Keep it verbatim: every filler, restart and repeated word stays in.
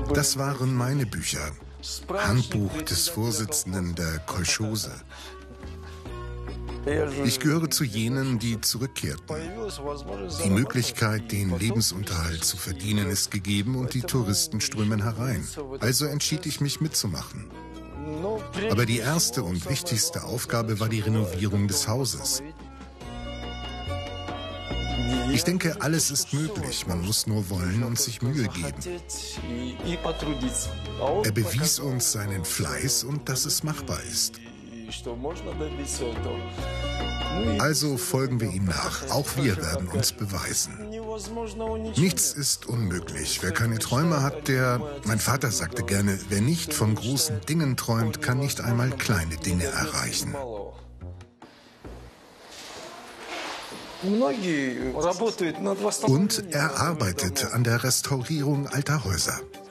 Das waren meine Bücher. Handbuch des Vorsitzenden der Kolchose. Ich gehöre zu jenen, die zurückkehrten. Die Möglichkeit, den Lebensunterhalt zu verdienen, ist gegeben und die Touristen strömen herein. Also entschied ich mich mitzumachen. Aber die erste und wichtigste Aufgabe war die Renovierung des Hauses. Ich denke, alles ist möglich. Man muss nur wollen und sich Mühe geben. Er bewies uns seinen Fleiß und dass es machbar ist. Also folgen wir ihm nach. Auch wir werden uns beweisen. Nichts ist unmöglich. Wer keine Träume hat, der... Mein Vater sagte gerne, wer nicht von großen Dingen träumt, kann nicht einmal kleine Dinge erreichen. Und er arbeitet an der Restaurierung alter Häuser.